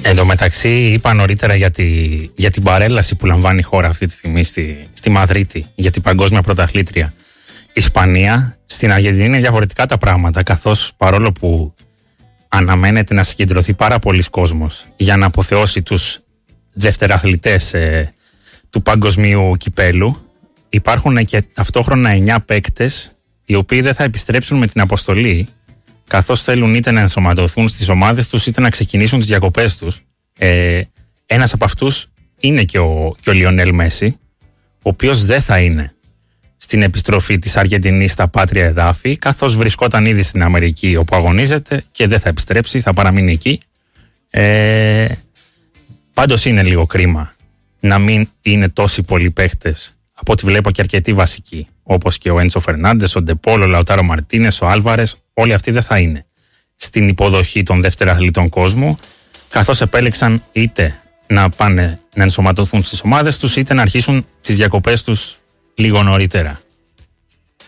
Εν τω μεταξύ, είπα νωρίτερα για την παρέλαση που λαμβάνει η χώρα αυτή τη στιγμή στη Μαδρίτη για την παγκόσμια πρωταθλήτρια Ισπανία. Στην Αργεντινή είναι διαφορετικά τα πράγματα, καθώς παρόλο που αναμένεται να συγκεντρωθεί πάρα πολλοί κόσμος για να αποθεώσει τους δευτεραθλητές του παγκοσμίου κυπέλου, υπάρχουν και ταυτόχρονα 9 παίκτες οι οποίοι δεν θα επιστρέψουν με την αποστολή, καθώς θέλουν είτε να ενσωματωθούν στις ομάδες τους είτε να ξεκινήσουν τις διακοπές τους. Ένας από αυτούς είναι και ο Λιονέλ Μέση, ο οποίος δεν θα είναι στην επιστροφή της Αργεντινής στα πάτρια εδάφη, καθώς βρισκόταν ήδη στην Αμερική όπου αγωνίζεται και δεν θα επιστρέψει, θα παραμείνει εκεί. Πάντως είναι λίγο κρίμα να μην είναι τόσοι πολλοί παίχτες, από ό,τι βλέπω και αρκετοί βασικοί, όπως και ο Έντσο Φερνάντες, ο Ντεπόλ, ο Λαουτάρο Μαρτίνες, ο Άλβαρες. Όλοι αυτοί δεν θα είναι στην υποδοχή των δευτεραθλητών κόσμου, καθώς επέλεξαν είτε να πάνε να ενσωματωθούν στις ομάδες τους είτε να αρχίσουν τις διακοπές τους λίγο νωρίτερα.